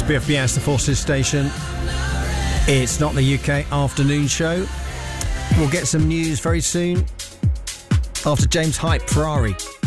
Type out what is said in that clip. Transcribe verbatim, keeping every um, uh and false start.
B F B S, the Forces Station. It's not the U K afternoon show. We'll get some news very soon after James Hype, Ferrari.